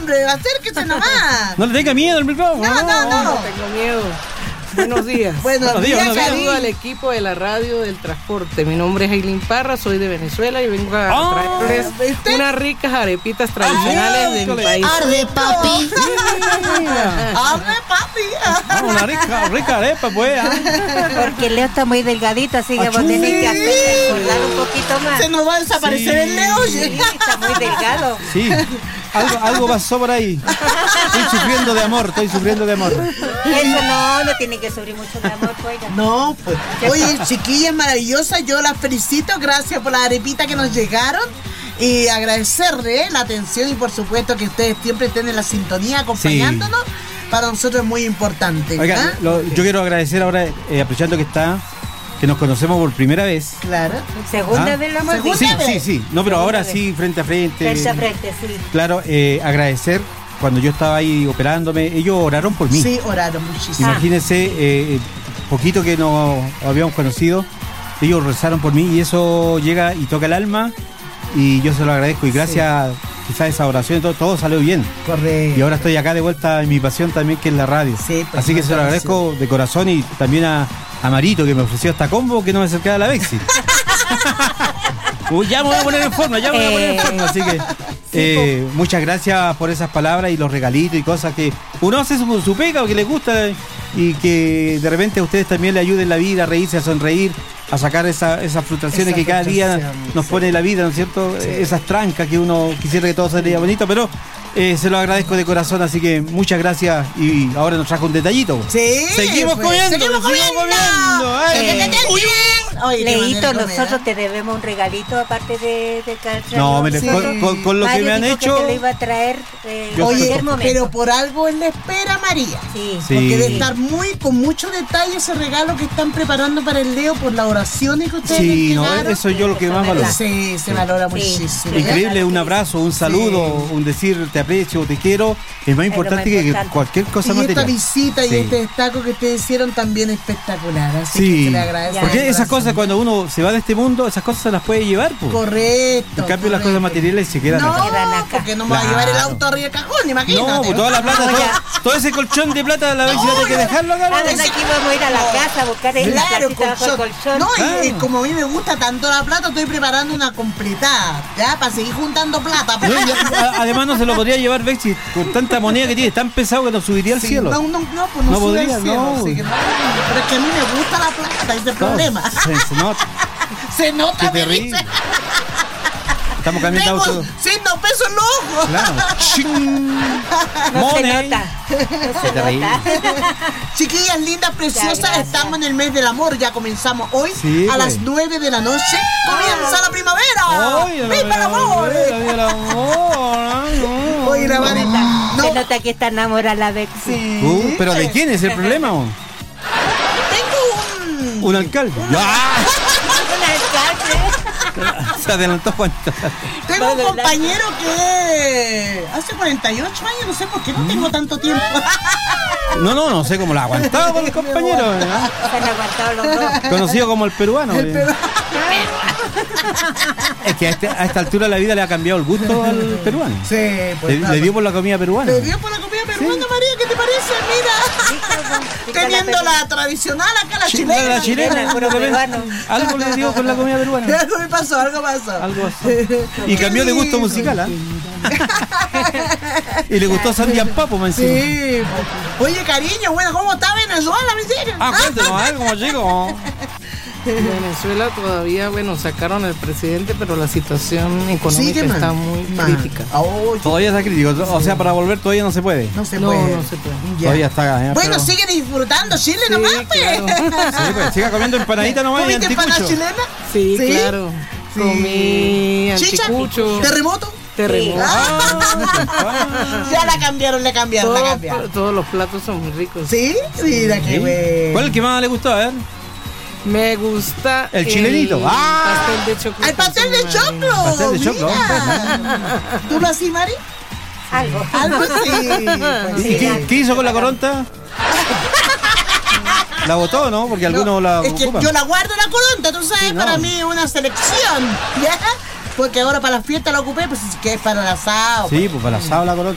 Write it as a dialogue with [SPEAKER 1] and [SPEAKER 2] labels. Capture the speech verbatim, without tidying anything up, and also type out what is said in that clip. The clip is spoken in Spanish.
[SPEAKER 1] hombre, acérquese nomás.
[SPEAKER 2] No le tenga miedo al micrófono.
[SPEAKER 1] No, no, no.
[SPEAKER 3] No tengo miedo. Buenos días.
[SPEAKER 1] Buenos,
[SPEAKER 2] Buenos días,
[SPEAKER 1] días,
[SPEAKER 2] buenos días.
[SPEAKER 3] Saludo al
[SPEAKER 1] Cari.
[SPEAKER 3] equipo de la radio del transporte. Mi nombre es Ailín Parra, soy de Venezuela y vengo a
[SPEAKER 2] Oh,
[SPEAKER 3] traerles
[SPEAKER 1] ¿viste?
[SPEAKER 3] unas ricas arepitas tradicionales de mi
[SPEAKER 2] Híjole.
[SPEAKER 3] país.
[SPEAKER 1] Arde, papi.
[SPEAKER 2] Mira.
[SPEAKER 1] Arde, papi.
[SPEAKER 2] Ah, una rica, rica arepa, pues. ah.
[SPEAKER 4] Porque Leo está muy delgadito, así que vos
[SPEAKER 2] Achú.
[SPEAKER 4] tenés que hacer engordar un poquito más.
[SPEAKER 1] Se nos va a desaparecer
[SPEAKER 2] Sí.
[SPEAKER 1] el Leo, oye.
[SPEAKER 4] Sí, está muy delgado.
[SPEAKER 2] Sí, algo, algo pasó por ahí. Estoy sufriendo de amor, estoy sufriendo de amor.
[SPEAKER 4] Eso no, no tiene que sufrir mucho de amor, pues. oiga.
[SPEAKER 1] No, pues. Oye, chiquillas maravillosas, yo las felicito. Gracias por la arepita que nos llegaron. Y agradecerle eh, la atención y por supuesto que ustedes siempre estén en la sintonía acompañándonos. Para nosotros es muy importante.
[SPEAKER 2] Oiga,
[SPEAKER 1] ¿ah?
[SPEAKER 2] lo- yo quiero agradecer ahora, eh, aprovechando que está, que nos conocemos por primera vez.
[SPEAKER 1] Claro.
[SPEAKER 4] Segunda
[SPEAKER 2] Ah.
[SPEAKER 4] vez lo hemos
[SPEAKER 1] Segunda
[SPEAKER 4] visto.
[SPEAKER 2] Sí,
[SPEAKER 1] vez.
[SPEAKER 2] sí, sí. No, pero ahora
[SPEAKER 4] vez.
[SPEAKER 2] sí, frente a frente.
[SPEAKER 4] Frente a frente, sí.
[SPEAKER 2] Claro, eh, agradecer cuando yo estaba ahí operándome. Ellos oraron por mí.
[SPEAKER 1] Sí, oraron muchísimo.
[SPEAKER 2] Imagínense, eh, poquito que nos habíamos conocido, ellos rezaron por mí y eso llega y toca el alma y yo se lo agradezco y gracias quizás a esa oración todo, todo salió bien.
[SPEAKER 1] Correcto.
[SPEAKER 2] Y ahora estoy acá de vuelta en mi pasión también que es la radio.
[SPEAKER 1] Sí, pues,
[SPEAKER 2] Así que se lo agradezco de corazón y también a, a Marito que me ofreció esta combo que no me acercaba a la Bexi. Uy, ya me voy a poner en forma, ya me voy a poner en
[SPEAKER 4] Eh.
[SPEAKER 2] forma, así que eh, muchas gracias por esas palabras y los regalitos y cosas que uno hace su, su pega o que le gusta y que de repente a ustedes también le ayuden en la vida a reírse, a sonreír, a sacar esa- esas frustraciones
[SPEAKER 1] Esa
[SPEAKER 2] que cada día
[SPEAKER 1] frustración,
[SPEAKER 2] nos
[SPEAKER 1] sí.
[SPEAKER 2] pone la vida, ¿no es cierto? Esas trancas que uno quisiera que todo saliera bonito, pero eh, se lo agradezco de corazón, así que muchas gracias y ahora nos trajo un detallito.
[SPEAKER 1] Sí.
[SPEAKER 2] Seguimos
[SPEAKER 1] pues,
[SPEAKER 2] comiendo,
[SPEAKER 1] Seguimos
[SPEAKER 2] seguimos
[SPEAKER 1] comiendo.
[SPEAKER 2] comiendo, ay.
[SPEAKER 1] Eh,
[SPEAKER 2] Uy,
[SPEAKER 1] Oye, qué
[SPEAKER 4] Leito,
[SPEAKER 1] manera de comer,
[SPEAKER 4] nosotros
[SPEAKER 1] ¿eh?
[SPEAKER 4] te debemos un regalito aparte de, de cada
[SPEAKER 2] No, me le-
[SPEAKER 1] Sí.
[SPEAKER 2] con, con- con lo que
[SPEAKER 4] Mario
[SPEAKER 2] me han
[SPEAKER 4] dijo
[SPEAKER 2] hecho.
[SPEAKER 4] que te lo iba a traer eh,
[SPEAKER 2] Yo
[SPEAKER 4] en
[SPEAKER 2] estoy-
[SPEAKER 4] cualquier momento.
[SPEAKER 1] Pero por algo él le espera a María.
[SPEAKER 4] Sí.
[SPEAKER 2] Sí.
[SPEAKER 1] Porque debe estar muy con mucho detalle ese regalo que están preparando para el Leo por las oraciones que ustedes le
[SPEAKER 2] Sí, no,
[SPEAKER 1] entregaron.
[SPEAKER 2] eso yo lo que
[SPEAKER 4] Eso
[SPEAKER 2] más
[SPEAKER 4] es
[SPEAKER 2] valoro.
[SPEAKER 4] verdad.
[SPEAKER 1] Sí, se valora
[SPEAKER 4] Sí.
[SPEAKER 1] muchísimo.
[SPEAKER 4] Sí.
[SPEAKER 2] Increíble, un abrazo, un saludo, un decir te aprecio, te quiero, es más
[SPEAKER 4] lo
[SPEAKER 2] importante
[SPEAKER 4] más
[SPEAKER 2] que
[SPEAKER 4] importante.
[SPEAKER 2] cualquier cosa
[SPEAKER 1] Y esta
[SPEAKER 2] material.
[SPEAKER 1] visita y
[SPEAKER 2] Sí.
[SPEAKER 1] este destaco que ustedes hicieron también espectacular. Así que
[SPEAKER 2] Sí,
[SPEAKER 1] se le agradece.
[SPEAKER 4] Ya.
[SPEAKER 1] de
[SPEAKER 2] porque esas
[SPEAKER 1] corazón.
[SPEAKER 2] cosas cuando uno se va de este mundo, esas cosas se las puede llevar. Po.
[SPEAKER 1] Correcto.
[SPEAKER 2] En cambio las
[SPEAKER 1] correcto.
[SPEAKER 2] cosas materiales se quedan
[SPEAKER 1] No,
[SPEAKER 2] acá.
[SPEAKER 4] Quedan acá.
[SPEAKER 1] porque no me va a llevar el
[SPEAKER 2] Claro.
[SPEAKER 1] auto arriba del cajón, imagínate.
[SPEAKER 2] No, pues toda la plata,
[SPEAKER 4] Ah,
[SPEAKER 2] todo,
[SPEAKER 4] ya.
[SPEAKER 2] todo ese colchón de plata la vez
[SPEAKER 1] No,
[SPEAKER 2] si hay que
[SPEAKER 1] yo-
[SPEAKER 2] dejarlo acá.
[SPEAKER 4] Ah,
[SPEAKER 2] ¿no?
[SPEAKER 4] ¿verdad que íbamos a ir a la casa a buscar en la
[SPEAKER 1] Claro,
[SPEAKER 4] placita bajo el colchón?
[SPEAKER 1] No, y,
[SPEAKER 2] Claro.
[SPEAKER 1] y como a mí me gusta tanto la plata, estoy preparando una completada, ¿ya? Para seguir juntando plata.
[SPEAKER 2] No, y a- además no se lo podría llevar Bexi con tanta moneda que tiene, tan pesado que nos subiría al
[SPEAKER 1] Sí,
[SPEAKER 2] cielo.
[SPEAKER 1] No, no, no, pues no,
[SPEAKER 2] No
[SPEAKER 1] sube
[SPEAKER 2] podría,
[SPEAKER 1] al cielo,
[SPEAKER 2] no.
[SPEAKER 1] así que no. Pero es que a mí me gusta la plata, ese es el
[SPEAKER 2] No,
[SPEAKER 1] problema.
[SPEAKER 2] se- se nota.
[SPEAKER 1] Se nota,
[SPEAKER 2] Qué
[SPEAKER 1] me
[SPEAKER 2] terrible.
[SPEAKER 1] dice.
[SPEAKER 2] Estamos cambiando
[SPEAKER 1] Tengo
[SPEAKER 2] auto.
[SPEAKER 1] ciento pesos en los ojos.
[SPEAKER 2] Claro. Ching.
[SPEAKER 4] No se
[SPEAKER 2] Money.
[SPEAKER 4] nota. No
[SPEAKER 2] Qué
[SPEAKER 4] se
[SPEAKER 2] terrible.
[SPEAKER 4] nota.
[SPEAKER 1] Chiquillas lindas, preciosas,
[SPEAKER 4] gracias.
[SPEAKER 1] estamos en el mes del amor. Ya comenzamos hoy
[SPEAKER 2] Sí,
[SPEAKER 1] a
[SPEAKER 2] pues.
[SPEAKER 1] las nueve de la noche. Comienza la primavera.
[SPEAKER 2] Ay,
[SPEAKER 1] ¡Viva el amor!
[SPEAKER 2] viva el amor, ay, no.
[SPEAKER 1] Oye, la Marita.
[SPEAKER 4] Se
[SPEAKER 1] No,
[SPEAKER 4] nota que está enamorada la Bexi.
[SPEAKER 1] sí.
[SPEAKER 2] Uh, ¿Pero de quién es el problema? o?
[SPEAKER 1] Tengo un.
[SPEAKER 2] Un alcalde. ¡Ah!
[SPEAKER 4] Un alcalde.
[SPEAKER 2] Se adelantó Juan.
[SPEAKER 1] Tengo un
[SPEAKER 4] ¿verdad?
[SPEAKER 1] compañero que hace cuarenta y ocho años, no sé por qué no tengo tanto tiempo.
[SPEAKER 2] No, no, no sé cómo lo ha aguantado con el compañero. ¿eh?
[SPEAKER 4] Se han aguantado los dos.
[SPEAKER 2] Conocido como el peruano. ¿eh? Es que a, este- a esta altura de la vida le ha cambiado el gusto al peruano.
[SPEAKER 1] Sí, pues.
[SPEAKER 2] Le,
[SPEAKER 1] nada.
[SPEAKER 2] le dio por la comida peruana.
[SPEAKER 1] Le dio por la comida peruana, María, ¿qué te parece? Mira, teniendo la tradicional acá, la
[SPEAKER 2] Chi-
[SPEAKER 1] chilena.
[SPEAKER 2] La chilena,
[SPEAKER 4] puro
[SPEAKER 2] de repente,
[SPEAKER 4] peruano.
[SPEAKER 2] algo le dio con la comida peruana.
[SPEAKER 1] Algo me pasó, algo pasó.
[SPEAKER 2] Algo así. Y cambió de gusto musical, ¿ah? Y le gustó Sandy Papo, me encima.
[SPEAKER 1] Sí. pues. Oye, cariño, bueno, ¿cómo está Venezuela, mi señor?
[SPEAKER 2] Ah, cuéntenos algo, como chico.
[SPEAKER 3] En Venezuela todavía, bueno, sacaron al presidente, pero la situación económica
[SPEAKER 1] Sigue mal.
[SPEAKER 3] está muy
[SPEAKER 1] Mal.
[SPEAKER 3] crítica.
[SPEAKER 1] Oh,
[SPEAKER 2] Todavía está crítico. O sea, para volver todavía no se puede.
[SPEAKER 1] no se
[SPEAKER 3] No,
[SPEAKER 1] puede.
[SPEAKER 3] no se puede.
[SPEAKER 1] Ya.
[SPEAKER 2] Todavía está. ¿eh?
[SPEAKER 1] Bueno,
[SPEAKER 2] Pero-
[SPEAKER 1] sigue disfrutando Chile
[SPEAKER 3] Sí,
[SPEAKER 1] nomás, pues.
[SPEAKER 3] claro.
[SPEAKER 2] Sí, pues, siga comiendo empanadita nomás y
[SPEAKER 1] ¿Comiste empanada
[SPEAKER 2] anticucho.
[SPEAKER 1] chilena?
[SPEAKER 3] Sí,
[SPEAKER 1] ¿Sí?
[SPEAKER 3] claro.
[SPEAKER 1] Sí.
[SPEAKER 3] Comí
[SPEAKER 1] ¿Chicha?
[SPEAKER 3] anticucho,
[SPEAKER 1] ¿Terremoto?
[SPEAKER 3] terremoto.
[SPEAKER 2] Ah,
[SPEAKER 1] Ya la cambiaron, le cambiaron, la
[SPEAKER 3] Todo-
[SPEAKER 1] cambiaron.
[SPEAKER 3] todos los platos son muy ricos.
[SPEAKER 1] ¿Sí? Mira qué
[SPEAKER 2] sí.
[SPEAKER 1] bueno.
[SPEAKER 2] ¿Cuál es el que más le gustó? A ver.
[SPEAKER 3] Me gusta
[SPEAKER 2] El chilenito. ¡Ah!
[SPEAKER 3] pastel de choclo.
[SPEAKER 1] ¡Al pastel de
[SPEAKER 3] con su madre.
[SPEAKER 1] choclo!
[SPEAKER 2] Pastel de choclo.
[SPEAKER 1] Mira. ¿Tú lo así, Mari?
[SPEAKER 4] Algo.
[SPEAKER 1] Algo así. pues,
[SPEAKER 2] ¿Y
[SPEAKER 1] sí.
[SPEAKER 2] qué, qué hizo con la coronta? ¿La botó, no? Porque algunos la
[SPEAKER 1] Es que
[SPEAKER 2] ocupan.
[SPEAKER 1] yo la guardo la coronta, tú sabes,
[SPEAKER 2] Sí, no.
[SPEAKER 1] para mí es una selección, ¿ya? Porque ahora para la fiesta la ocupé, pues es que es para el asado.
[SPEAKER 2] Sí, pues para el asado la coronta.